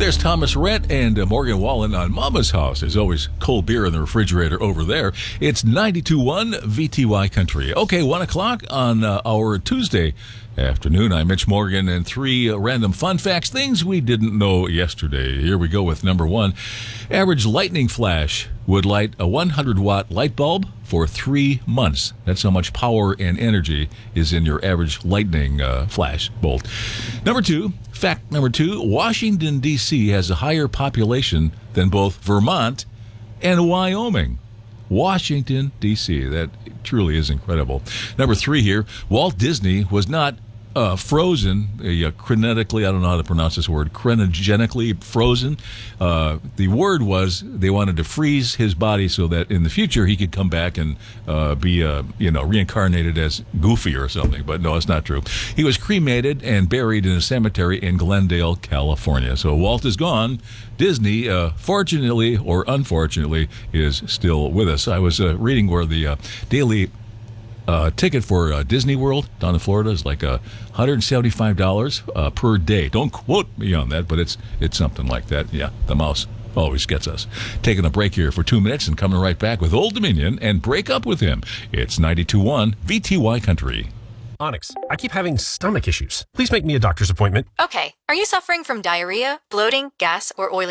There's Thomas Rhett and Morgan Wallen on Mama's House. There's always cold beer in the refrigerator over there. It's 92.1 VTY Country. Okay, 1 o'clock on our Tuesday afternoon. I'm Mitch Morgan, and 3 random fun facts, things we didn't know yesterday. Here we go with number 1. Average lightning flash would light a 100-watt light bulb for 3 months. That's how much power and energy is in your average lightning flash bolt. Fact number 2, Washington, D.C. has a higher population than both Vermont and Wyoming. Washington, D.C. That truly is incredible. Number 3 here, Walt Disney was not frozen, cryogenically, I don't know how to pronounce this word, cryogenically frozen. The word was they wanted to freeze his body so that in the future he could come back and be reincarnated as Goofy or something. But no, it's not true. He was cremated and buried in a cemetery in Glendale, California. So Walt is gone. Disney, fortunately or unfortunately, is still with us. I was reading where the daily ticket for Disney World down in Florida is like $175 per day. Don't quote me on that, but it's something like that. Yeah, the mouse always gets us. Taking a break here for 2 minutes and coming right back with Old Dominion and Break Up With Him. It's 92.1 VTY Country. Onyx, I keep having stomach issues. Please make me a doctor's appointment. Okay. Are you suffering from diarrhea, bloating, gas, or oily